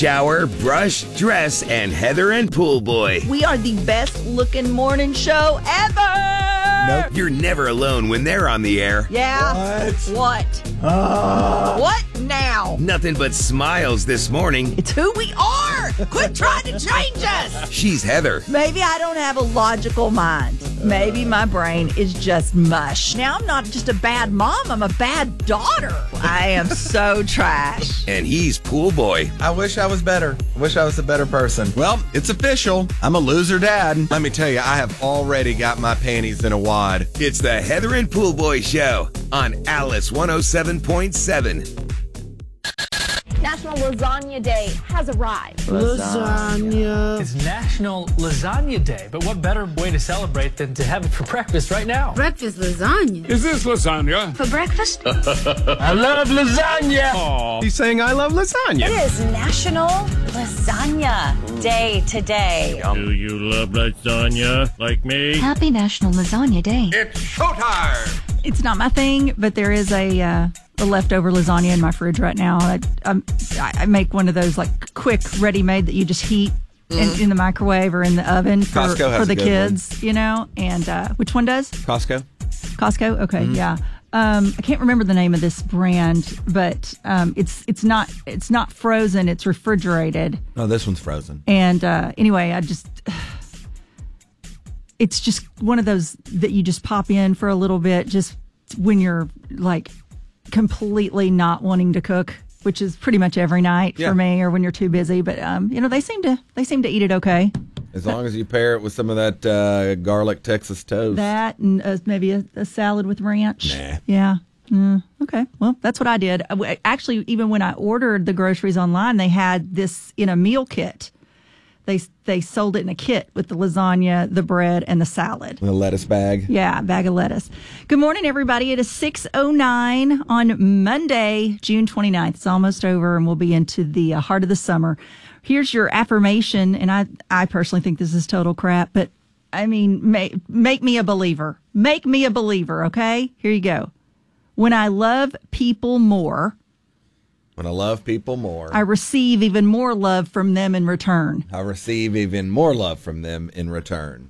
shower, brush, dress, and Heather and Pool Boy. We are the best looking morning show ever. Nope. You're never alone when they're on the air. Yeah. What? What now? Nothing but smiles this morning. It's who we are. Quit trying to change us. She's Heather. Maybe I don't have a logical mind. Maybe my brain is just mush. Now I'm not just a bad mom, I'm a bad daughter. I am so trash. And he's Pool Boy. I wish I was better. I wish I was a better person. Well, it's official. I'm a loser dad. Let me tell you, I have already got my panties in a wad. It's the Heather and Pool Boy Show on Alice 107.7. National Lasagna Day has arrived. Lasagna. It's National Lasagna Day, but what better way to celebrate than to have it for breakfast right now? Breakfast lasagna. Is this lasagna? For breakfast? I love lasagna! Aww. He's saying I love lasagna. It is National Lasagna Day today. Do you love lasagna like me? Happy National Lasagna Day. It's showtime! It's not my thing, but there is a leftover lasagna in my fridge right now. I make one of those like quick ready-made that you just heat in the microwave or in the oven for the kids, you know. And which one does? Costco. Costco. Okay, yeah. I can't remember the name of this brand, but it's not frozen. It's refrigerated. No, this one's frozen. And anyway, it's just one of those that you just pop in for a little bit, just when you're like completely not wanting to cook, which is pretty much every night for me, or when you're too busy. But they seem to eat it okay. As long as you pair it with some of that garlic Texas toast. That and maybe a salad with ranch. Nah. Yeah. Okay. Well, that's what I did. Actually, even when I ordered the groceries online, they had this in a meal kit. They sold it in a kit with the lasagna, the bread, and the salad. The lettuce bag. Yeah, a bag of lettuce. Good morning, everybody. It is 6:09 on Monday, June 29th. It's almost over, and we'll be into the heart of the summer. Here's your affirmation, and I personally think this is total crap, but, I mean, make me a believer. Make me a believer, okay? Here you go. When I love people more... When I love people more, I receive even more love from them in return. I receive even more love from them in return.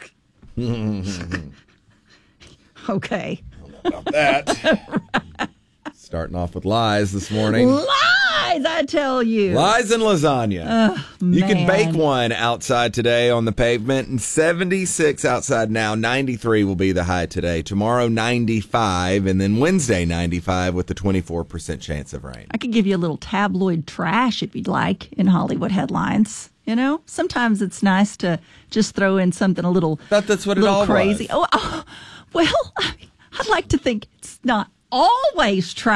Okay. I don't know about that. Starting off with lies this morning. Lies, I tell you. Lies and lasagna. You can bake one outside today on the pavement, and 76 outside now. 93 will be the high today. Tomorrow, 95, and then Wednesday, 95 with the 24% chance of rain. I could give you a little tabloid trash if you'd like in Hollywood headlines. You know, sometimes it's nice to just throw in something a little, that's what it all crazy. was. Well, I'd like to think it's not always trash.